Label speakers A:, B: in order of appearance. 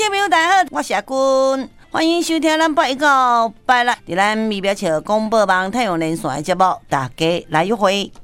A: 听众朋友大家好，我是阿君，欢迎收听咱8月1号拜六在咱美表桥广播网太阳连线的节目，大家来约会。